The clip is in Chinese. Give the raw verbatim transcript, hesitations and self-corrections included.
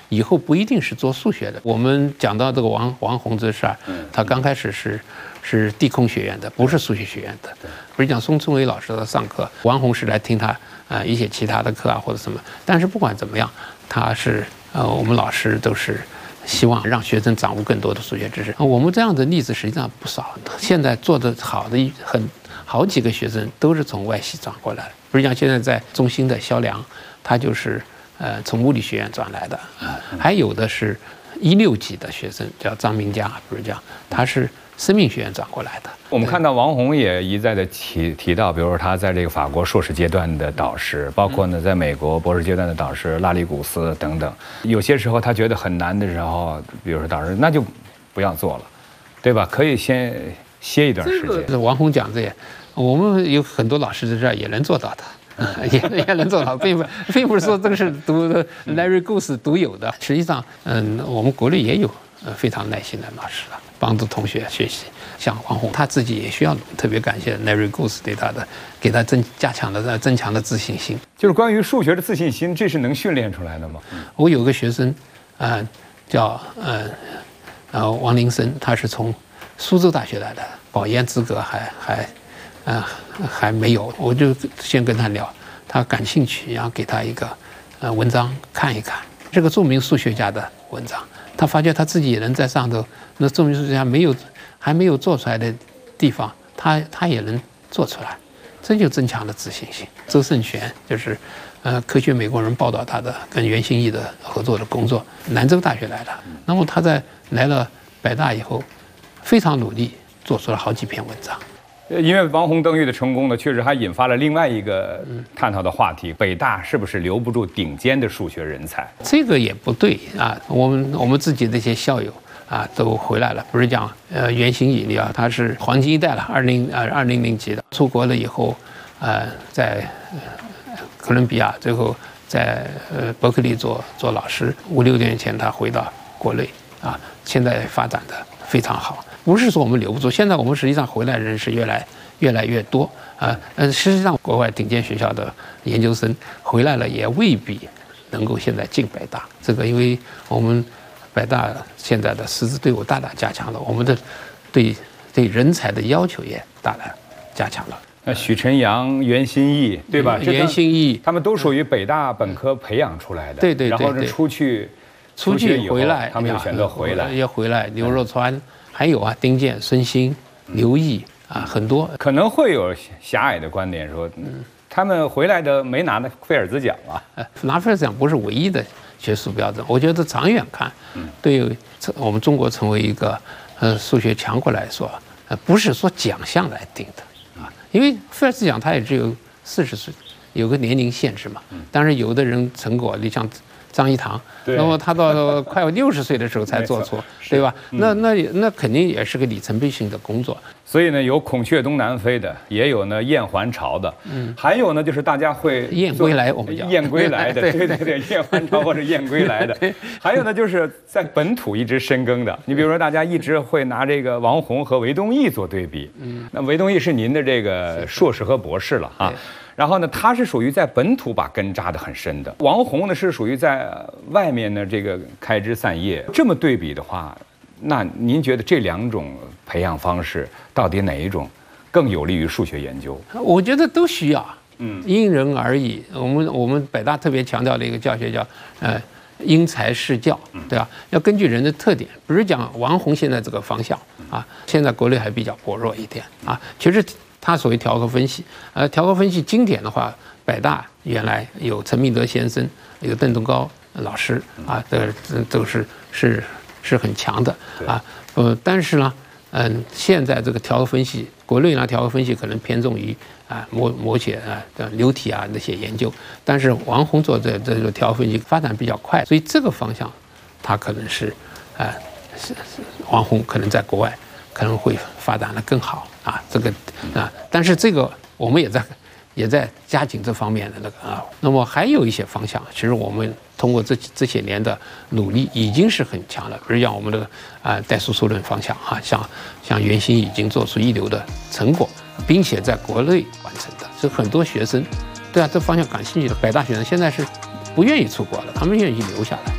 以后不一定是做数学的。我们讲到这个王王洪这事儿，他刚开始是是地空学院的，不是数学学院的。不是讲宋春伟老师的上课，王洪是来听他啊、呃、一些其他的课啊或者什么。但是不管怎么样，他是呃我们老师都是希望让学生掌握更多的数学知识。我们这样的例子实际上不少，现在做得好的很好几个学生都是从外系转过来的。比如讲现在在中兴的肖良，他就是呃从物理学院转来的，还有的是一六级的学生叫张明佳，比如讲他是生命学院转过来的。 我们看到王洪也一再的提提到，比如说他在这个法国硕士阶段的导师，包括呢在美国博士阶段的导师拉里古斯等等。有些时候他觉得很难的时候，比如说导师那就不要做了，对吧？可以先歇一段时间。 这个王洪讲这些，我们有很多老师在这儿也能做到的。也也能做到，并不并不是说这个是独 Larry Goose 独有的。实际上，嗯，我们国内也有呃非常耐心的老师了，帮助同学学习。像王洪他自己也需要特别感谢 Larry Goose 对他的，给他增加强的增强的自信心。 就是关于数学的自信心，这是能训练出来的吗？ 我有个学生，呃，叫呃呃王林生，他是从苏州大学来的，保研资格还还。呃，还没有，我就先跟他聊，他感兴趣，然后给他一个呃文章看一看，这个著名数学家的文章，他发觉他自己也能在上头，那著名数学家没有还没有做出来的地方，他他也能做出来，这就增强了自信心。周胜全就是呃科学美国人报道他的跟袁兴义的合作的工作，兰州大学来的，那么他在来了北大以后，非常努力，做出了好几篇文章。 因为王洪登月的成功呢，确实还引发了另外一个探讨的话题：北大是不是留不住顶尖的数学人才？ 这个也不对啊，我们我们自己那些校友啊都回来了，不是讲呃袁兴义啊，他是黄金一代了，二零呃二零零级的，出国了以后，呃在哥伦比亚，最后在呃伯克利做做老师，五六年前他回到国内啊，现在发展的非常好。不是说我们留不住，现在我们实际上回来的人是越来越来越多啊。呃，事实上，国外顶尖学校的研究生回来了，也未必能够现在进北大。这个，因为我们北大现在的师资队伍大大加强了，我们的对对人才的要求也大大加强了。 那许晨阳、袁心义，对吧？ 袁心义， 他们都属于北大本科培养出来的。 对对对。 然后呢，出去出去回来， 他们又选择回来， 也回来。刘若川。还有啊，丁健、孙兴、刘毅啊，很多可能会有狭隘的观点说，嗯，他们回来的没拿那菲尔兹奖啊。 呃，拿菲尔兹奖不是唯一的学术标准，我觉得长远看，对于我们中国成为一个呃数学强国来说，呃，不是说奖项来定的啊，因为菲尔兹奖它也只有四十岁，有个年龄限制嘛。但是有的人成果，你像张一堂，那么他到快要六十岁的时候才做出，对吧？那那那肯定也是个里程碑性的工作。 所以呢，有孔雀东南飞的，也有呢雁还巢的，嗯，还有呢就是大家会雁归来，我们叫雁归来的，对对对，雁还巢或者雁归来的。还有呢就是在本土一直深耕的，你比如说大家一直会拿这个王洪和韦东奕做对比，嗯，那韦东奕是您的这个硕士和博士了啊。然后呢，他是属于在本土把根扎得很深的，王洪呢是属于在外面呢这个开枝散叶。这么对比的话，那您觉得这两种培养方式到底哪一种更有利于数学研究？ 我觉得都需要，嗯，因人而异。我们我们北大特别强调的一个教学叫呃因材施教，对吧？要根据人的特点，比如讲王洪现在这个方向啊，现在国内还比较薄弱一点啊，其实。他所谓调和分析，呃，调和分析经典的话，北大原来有陈明德先生，有邓东高老师啊，这都是是是很强的啊。呃，但是呢，嗯，现在这个调和分析，国内呢调和分析可能偏重于啊模模写啊的流体啊那些研究，但是王洪做的这个调和分析发展比较快，所以这个方向，他可能是啊，是王洪可能在国外可能会发展的更好。啊，这个啊，但是这个我们也在也在加紧这方面的那个啊。那么还有一些方向，其实我们通过这这些年的努力已经是很强了。比如讲我们的啊代数数论方向啊，像像袁心已经做出一流的成果，并且在国内完成的。所以很多学生对啊这方向感兴趣的北大学生现在是不愿意出国了，他们愿意留下来。